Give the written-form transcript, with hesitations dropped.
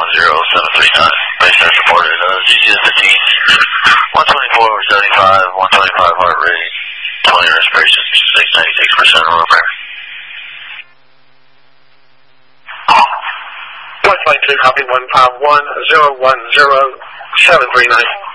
Base staff reported. GGS 15, 124 over 75, 125 heart rate, 20 respiration, 696% aurora pressure. 122, copy 151, 010, 739.